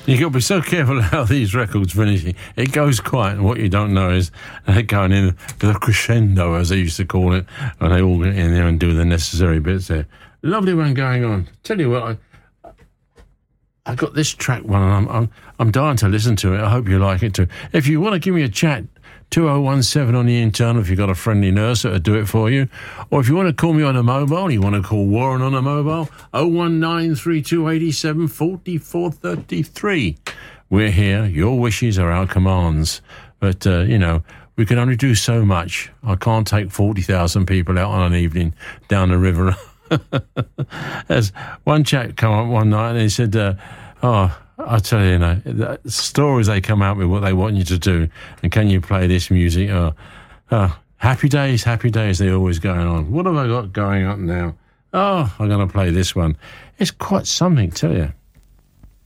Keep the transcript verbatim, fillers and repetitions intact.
You've got to be so careful how these records finishing. It goes quiet, and what you don't know is they're going in with a crescendo, as they used to call it, and they all get in there and do the necessary bits there. Lovely one going on. Tell you what, I, I got this track one, and I'm, I'm, I'm dying to listen to it. I hope you like it too. If you want to give me a chat, two oh one seven on the internal if you've got a friendly nurse that'll do it for you. Or if you want to call me on a mobile, you want to call Warren on a mobile, oh one nine three two eight seven four four three three. We're here. Your wishes are our commands. But, uh, you know, we can only do so much. I can't take forty thousand people out on an evening down the river. As one chap come up one night and he said, uh, oh, I tell you, you know, the stories they come out with, what they want you to do, and can you play this music? Oh, oh, happy days, happy days, they're always going on. What have I got going on now? Oh, I'm going to play this one. It's quite something, tell you.